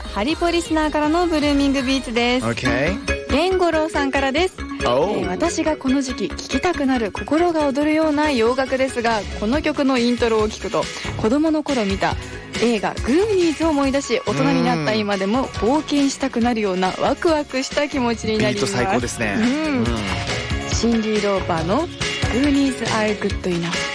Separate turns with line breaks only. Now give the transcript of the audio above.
ハリポリスナーからのブルーミングビーツです。
OK。
源五郎さんからです。
Oh。
私がこの時期聴きたくなる心が躍るような洋楽ですが、この曲のイントロを聴くと子供の頃見た映画グーニーズを思い出し、大人になった今でも冒険したくなるようなワクワクした気持ちになります。
ビート最高ですね。
シンディ・ローパーのグーニーズ・アー・グッド・イナフ。